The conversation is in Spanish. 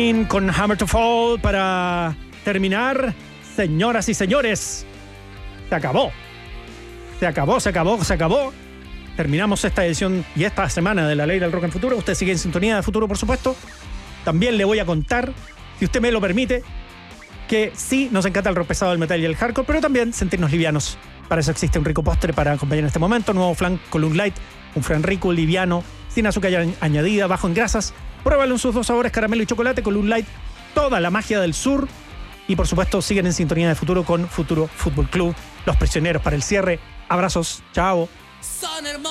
Queen con Hammer to Fall para terminar. Señoras y señores, se acabó. Terminamos esta edición y esta semana de La Ley del Rock en Futuro. Usted sigue en sintonía de Futuro, por supuesto. También le voy a contar, si usted me lo permite, que sí, nos encanta el rock pesado, el metal y el hardcore, pero también sentirnos livianos. Para eso existe un rico postre para acompañar en este momento. Nuevo flan Column Light, un flan rico, liviano, sin azúcar añadida, bajo en grasas. Pruébalo en sus dos sabores, caramelo y chocolate. Column Light, toda la magia del sur. Y por supuesto, siguen en sintonía de Futuro con Futuro Fútbol Club. Los prisioneros para el cierre. Abrazos, chao.